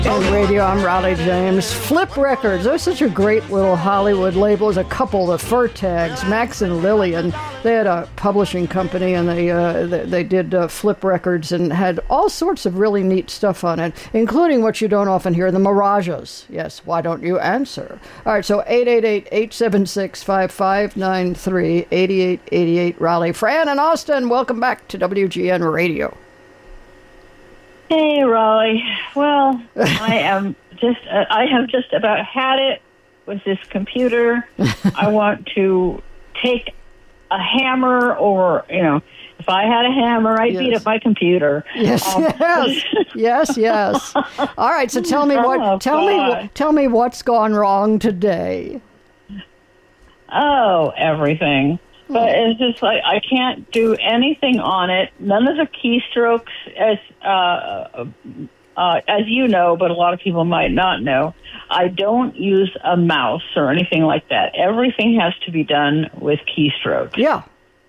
On radio, I'm Raleigh James. Flip Records, they're such a great little Hollywood label. There's a couple, the Fur Tags, Max and Lillian. They had a publishing company, and they did Flip Records and had all sorts of really neat stuff on it, including what you don't often hear, the Mirages. Yes, why don't you answer? All right, so 888-876-5593, 8888 Raleigh. Fran and Austin, welcome back to WGN Radio. Hey, Raleigh. Well, I have just about had it with this computer. I want to take a hammer, or, if I had a hammer, I'd beat up my computer. Yes, yes. All right, so tell me what's gone wrong today. Oh, everything. But it's just like I can't do anything on it. None of the keystrokes, as you know, but a lot of people might not know. I don't use a mouse or anything like that. Everything has to be done with keystrokes. Yeah.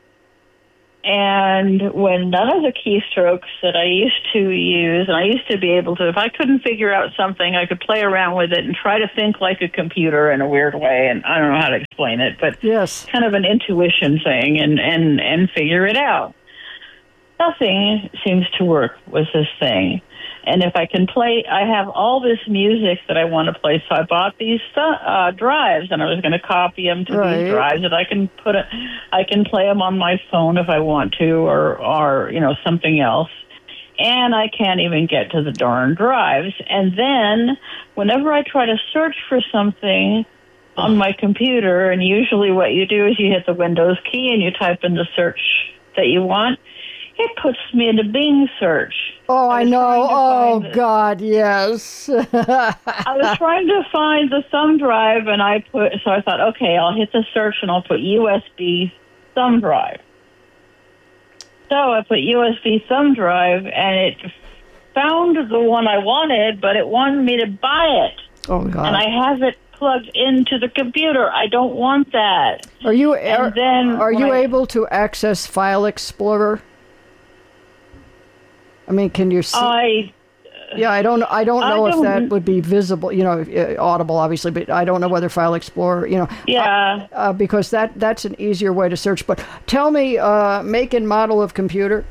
And when none of the keystrokes that I used to use, and I used to be able to, if I couldn't figure out something, I could play around with it and try to think like a computer in a weird way. And I don't know how to explain it, but yes, kind of an intuition thing and figure it out. Nothing seems to work with this thing. And if I can play, I have all this music that I want to play, so I bought these drives, and I was going to copy them to these drives that I can I can play them on my phone if I want to, or something else. And I can't even get to the darn drives. And then, whenever I try to search for something on my computer, and usually what you do is you hit the Windows key and you type in the search that you want, it puts me into Bing search. Oh, I know. Oh, God, yes. I was trying to find the thumb drive, and I thought, okay, I'll hit the search, and I'll put USB thumb drive. So I put USB thumb drive, and it found the one I wanted, but it wanted me to buy it. Oh, God. And I have it plugged into the computer. I don't want that. Are you able to access File Explorer? I mean, can you see? I don't know if that would be visible, audible, obviously, but I don't know whether File Explorer, because that's an easier way to search. But tell me, make and model of computer.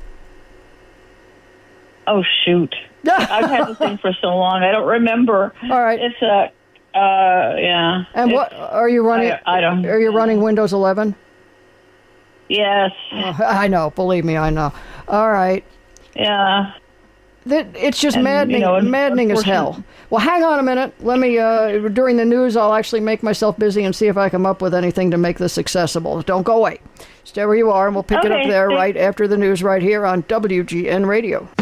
Oh, shoot. I've had the thing for so long, I don't remember. All right. It's yeah. And what are you running? I don't. Are you running Windows 11? Yes. I know. Believe me, I know. All right. Yeah. It's just maddening as hell. Well, hang on a minute. Let me, during the news, I'll actually make myself busy and see if I come up with anything to make this accessible. Don't go away. Stay where you are, and we'll pick it up there right after the news right here on WGN Radio.